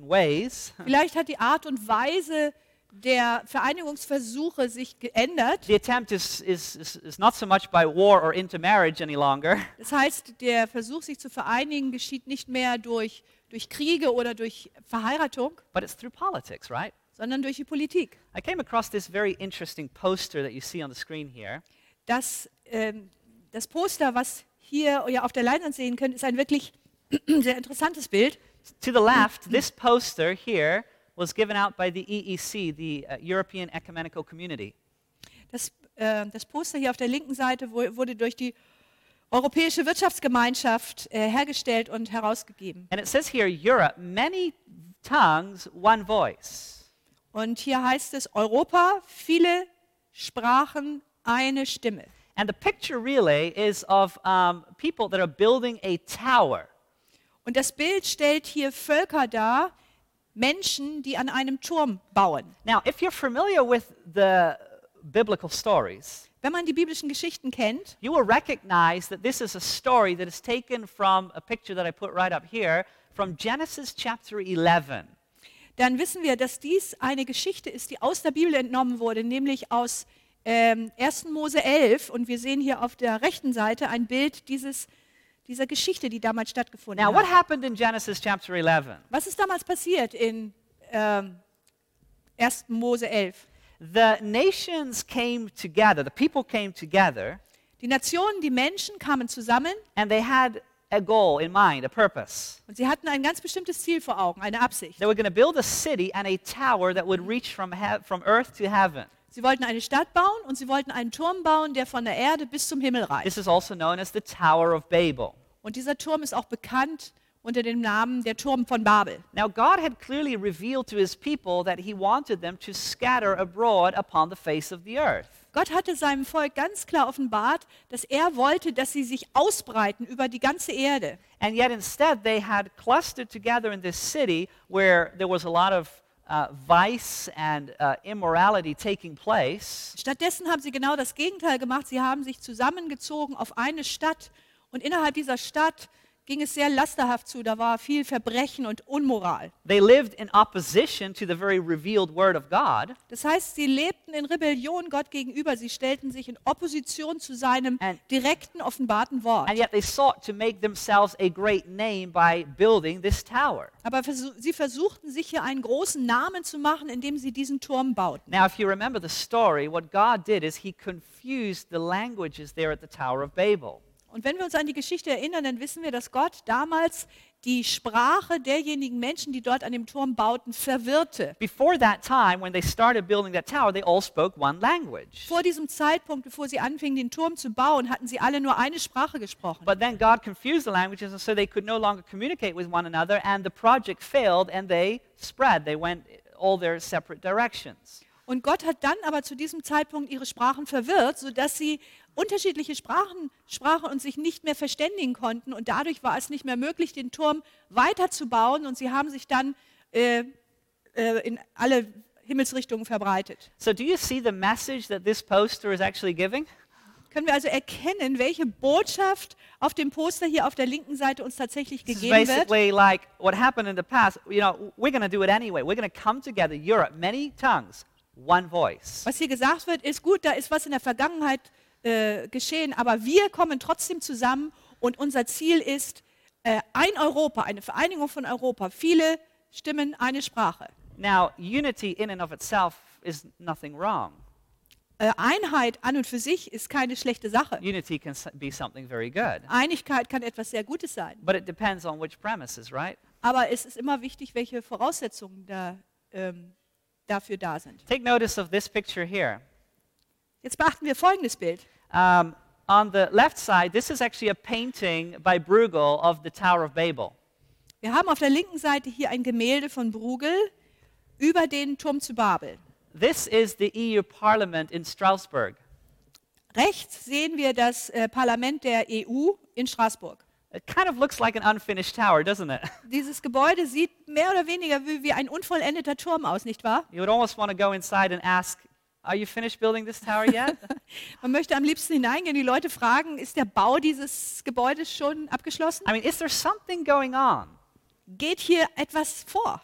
in ways. Vielleicht hat die Art und Weise der Vereinigungsversuche sich geändert. The attempt is not so much by war or intermarriage any longer, Das heißt, der Versuch, sich zu vereinigen, geschieht nicht mehr durch Kriege oder durch Verheiratung, but it's through politics, right? sondern durch die Politik. I came across this very interesting poster that you see on the screen here. Das Poster, was hier ja auf der Leinwand sehen könnt, ist ein wirklich sehr interessantes Bild. To the left, this poster here was given out by the EEC, the European Ecumenical Community. Das Poster hier auf der linken Seite wurde durch die Europäische Wirtschaftsgemeinschaft hergestellt und herausgegeben. And it says here, Europe, many tongues, one voice. Und hier heißt es Europa, viele Sprachen, eine Stimme. And the picture really is of people that are building a tower. Und das Bild stellt hier Völker dar, Menschen, die an einem Turm bauen. Now, if you're familiar with the biblical stories, Wenn man die biblischen Geschichten kennt, you will recognize that this is a story that is taken from a picture that I put right up here from Genesis chapter 11. dann wissen wir, dass dies eine Geschichte ist, die aus der Bibel entnommen wurde, nämlich aus 1. Mose 11. Und wir sehen hier auf der rechten Seite ein Bild dieser Geschichte, die damals stattgefunden Now, what hat. happened in Genesis chapter 11? Was ist damals passiert in 1. Mose 11? The nations came together, the people came together, Die Nationen, die Menschen kamen zusammen and they had a goal in mind, a purpose. und sie hatten ein ganz bestimmtes Ziel vor Augen, eine Absicht. They were going to build a city and a tower that would reach from earth to heaven. Sie wollten eine Stadt bauen und sie wollten einen Turm bauen, der von der Erde bis zum Himmel reicht. This is also known as the Tower of Babel. Und dieser Turm ist auch bekannt unter dem Namen der Turm von Babel. Now, God had clearly revealed to his people that he wanted them to scatter abroad upon the face of the earth. Gott hatte seinem Volk ganz klar offenbart, dass er wollte, dass sie sich ausbreiten über die ganze Erde. And yet instead they had clustered together in this city where there was a lot of vice and immorality taking place. Stattdessen haben sie genau das Gegenteil gemacht. Sie haben sich zusammengezogen auf eine Stadt und innerhalb dieser Stadt ging es sehr lasterhaft zu. Da war viel Verbrechen und Unmoral. They lived in opposition to the very revealed word of God. Das heißt, sie lebten in Rebellion Gott gegenüber. Sie stellten sich in Opposition zu seinem direkten, offenbarten Wort. And yet they sought to make themselves a great name by building this tower. Aber sie versuchten, sich hier einen großen Namen zu machen, indem sie diesen Turm bauten. Now, if you remember the story, what God did is he confused the languages there at the Tower of Babel. Und wenn wir uns an die Geschichte erinnern, dann wissen wir, dass Gott damals die Sprache derjenigen Menschen, die dort an dem Turm bauten, verwirrte. Before that time, when they started building that tower, they all spoke one language. Vor diesem Zeitpunkt, bevor sie anfingen, den Turm zu bauen, hatten sie alle nur eine Sprache gesprochen. But then God confused the languages, and so they could no longer communicate with one another, and the project failed, and they spread. They went all their separate directions. Und Gott hat dann aber zu diesem Zeitpunkt ihre Sprachen verwirrt, sodass sie unterschiedliche Sprachen sprachen und sich nicht mehr verständigen konnten. Und dadurch war es nicht mehr möglich, den Turm weiterzubauen. Und sie haben sich dann in alle Himmelsrichtungen verbreitet. So do you see the message that this poster is actually giving? Können wir also erkennen, welche Botschaft auf dem Poster hier auf der linken Seite uns tatsächlich This is gegeben wird? basically like what happened in the past. You know, we're going to do it anyway. We're going to come together, Europe, many tongues, one voice. Was hier gesagt wird, ist gut, da ist was in der Vergangenheit geschehen, aber wir kommen trotzdem zusammen und unser Ziel ist ein Europa, eine Vereinigung von Europa, viele Stimmen, eine Sprache. Now, unity in and of itself is nothing wrong. Einheit an und für sich ist keine schlechte Sache. Unity can be something very good. Einigkeit kann etwas sehr Gutes sein. But it depends on which premises, right? Aber es ist immer wichtig, welche Voraussetzungen dafür da sind. Take notice of this picture here. Jetzt beachten wir folgendes Bild. On the left side, this is actually a painting by Bruegel of the Tower of Babel. Wir haben auf der linken Seite hier ein Gemälde von Bruegel über den Turm zu Babel. This is the EU Parliament in Strasbourg. Rechts sehen wir das Parlament der EU in Straßburg. It kind of looks like an unfinished tower, doesn't it? Dieses Gebäude sieht mehr oder weniger wie ein unvollendeter Turm aus, nicht wahr? You would almost want to go inside and ask, are you finished building this tower yet? Man möchte am liebsten hineingehen, die Leute fragen, ist der Bau dieses Gebäudes schon abgeschlossen? I mean, is there something going on? Geht hier etwas vor?